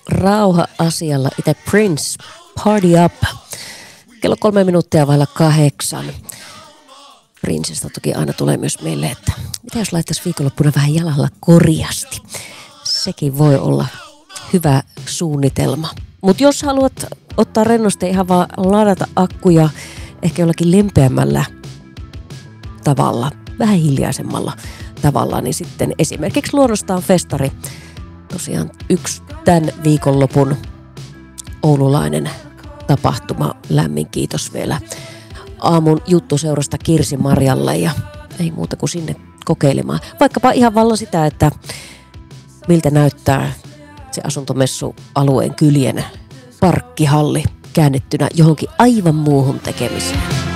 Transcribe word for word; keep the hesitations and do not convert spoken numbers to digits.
rauha-asialla itse Prince, Party Up. Kello kolme minuuttia vailla kahdeksan. Princestä toki aina tulee myös meille, että mitä jos laittaisi viikonloppuna vähän jalalla korjasti. Sekin voi olla hyvä suunnitelma. Mutta jos haluat ottaa rennosti ihan vaan ladata akkuja ehkä jollakin lempeämmällä tavalla, vähän hiljaisemmalla tavalla, niin sitten esimerkiksi Luonnostaan festari. Tosiaan yksi tämän viikonlopun oululainen tapahtuma. Lämmin kiitos vielä aamun juttuseurasta Kirsi Marjalle ja ei muuta kuin sinne kokeilemaan. Vaikkapa ihan vallan sitä, että miltä näyttää se asuntomessualueen kyljen parkkihalli käännettynä johonkin aivan muuhun tekemiseen.